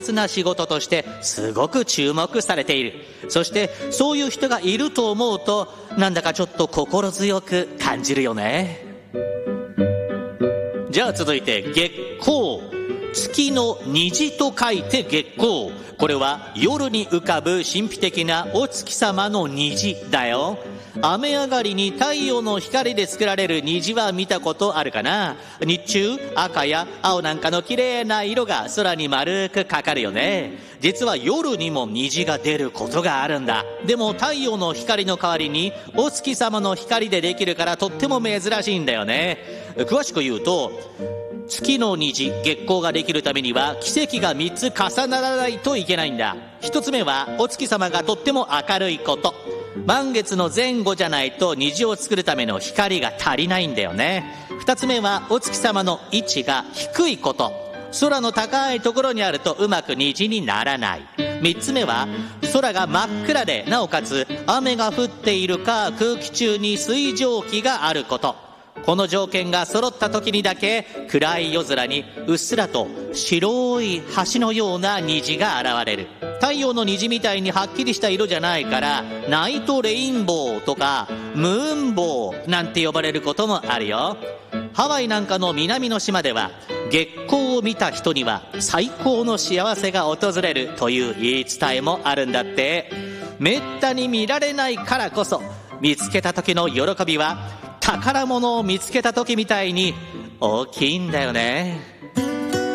な仕事としてすごく注目されている。そしてそういう人がいると思うと、なんだかちょっと心強く感じるよね。じゃあ続いて月光。月の虹と書いて月光。これは夜に浮かぶ神秘的なお月様の虹だよ。雨上がりに太陽の光で作られる虹は見たことあるかな。日中赤や青なんかの綺麗な色が空に丸くかかるよね。実は夜にも虹が出ることがあるんだ。でも太陽の光の代わりにお月様の光でできるからとっても珍しいんだよね。詳しく言うと、月の虹、月光ができるためには奇跡が3つ重ならないといけないんだ。1つ目はお月様がとっても明るいこと。満月の前後じゃないと虹を作るための光が足りないんだよね。2つ目はお月様の位置が低いこと。空の高いところにあるとうまく虹にならない。3つ目は空が真っ暗で、なおかつ雨が降っているか空気中に水蒸気があること。この条件が揃った時にだけ暗い夜空にうっすらと白い橋のような虹が現れる。太陽の虹みたいにはっきりした色じゃないから、ナイトレインボーとかムーンボーなんて呼ばれることもあるよ。ハワイなんかの南の島では月光を見た人には最高の幸せが訪れるという言い伝えもあるんだって。めったに見られないからこそ、見つけた時の喜びは宝物を見つけた時みたいに大きいんだよね。